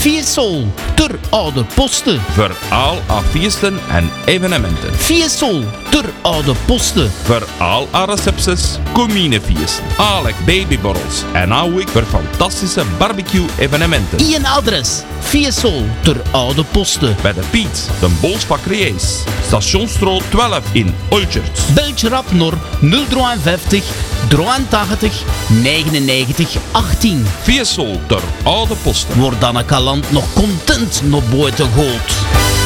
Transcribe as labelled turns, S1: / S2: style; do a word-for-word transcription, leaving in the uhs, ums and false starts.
S1: Fiesol, ter oude posten.
S2: Voor al haar feesten en evenementen.
S1: Fiesol, ter oude posten.
S2: Voor al haar recepties, communefeesten, alle babyborrels en nou ik voor fantastische barbecue-evenementen.
S1: Ien adres, Fiesol, ter oude posten.
S2: Bij de Piet, de Bolsbakkerijs, Stationsstraat twaalf in Olchert.
S1: Beltje rap naar nul vijftig, drieëntachtig, negenennegentig, achttien.
S2: Fiesol ter oude posten.
S1: Wordt dan een kalant nog content naar buiten gooit.